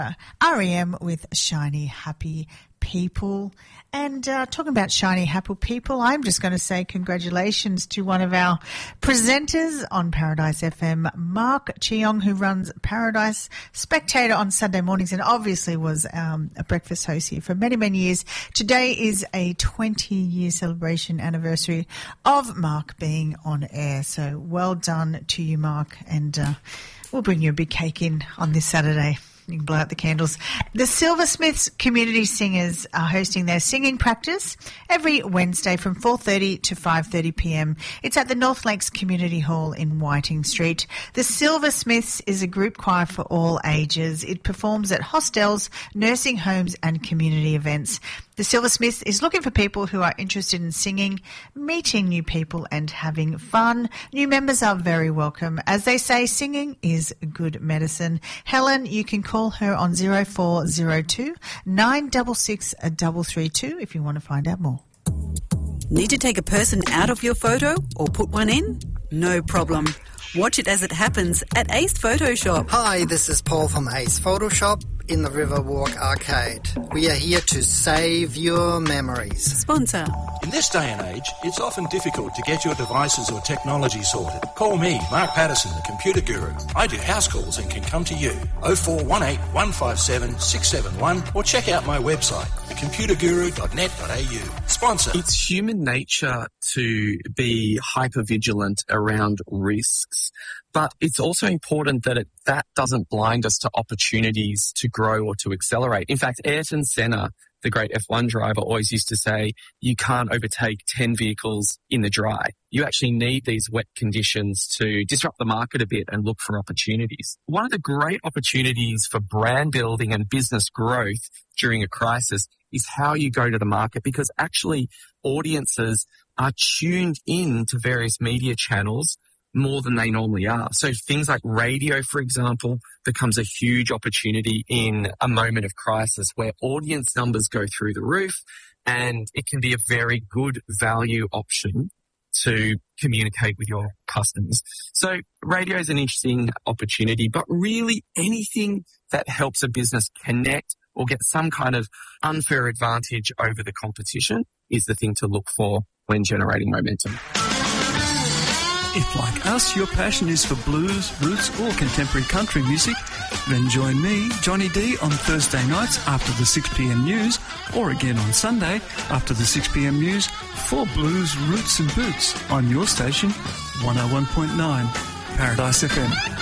REM with Shiny Happy People. And talking about shiny happy people, I'm just going to say congratulations to one of our presenters on Paradise FM, Mark Cheong, who runs Paradise Spectator on Sunday mornings and obviously was a breakfast host here for many, many years. Today is a 20-year celebration anniversary of Mark being on air. So well done to you, Mark, and we'll bring you a big cake in on this Saturday. You can blow out the candles. The Silversmiths Community Singers are hosting their singing practice every Wednesday from 4:30 to 5:30 p.m. It's at the North Lakes Community Hall in Whiting Street. The Silversmiths is a group choir for all ages. It performs at hostels, nursing homes and community events. The Silversmiths is looking for people who are interested in singing, meeting new people and having fun. New members are very welcome. As they say, singing is good medicine. Helen, you can call her on 0402 966 332 if you want to find out more. Need to take a person out of your photo or put one in? No problem. Watch it as it happens at Ace Photoshop. Hi, this is Paul from Ace Photoshop in the Riverwalk Arcade. We are here to save your memories. Sponsor. In this day and age, it's often difficult to get your devices or technology sorted. Call me, Mark Patterson, the Computer Guru. I do house calls and can come to you. 0418 157 671 or check out my website, thecomputerguru.net.au. Sponsor. It's human nature to be hypervigilant around risks, but it's also important that that doesn't blind us to opportunities to grow or to accelerate. In fact, Ayrton Senna, the great F1 driver, always used to say, you can't overtake 10 vehicles in the dry. You actually need these wet conditions to disrupt the market a bit and look for opportunities. One of the great opportunities for brand building and business growth during a crisis is how you go to the market, because actually audiences are tuned in to various media channels more than they normally are. So things like radio, for example, becomes a huge opportunity in a moment of crisis where audience numbers go through the roof, and it can be a very good value option to communicate with your customers. So radio is an interesting opportunity, but really anything that helps a business connect or get some kind of unfair advantage over the competition is the thing to look for when generating momentum. If, like us, your passion is for blues, roots or contemporary country music, then join me, Johnny D, on Thursday nights after the 6pm news, or again on Sunday after the 6pm news for Blues, Roots and Boots on your station, 101.9 Paradise FM.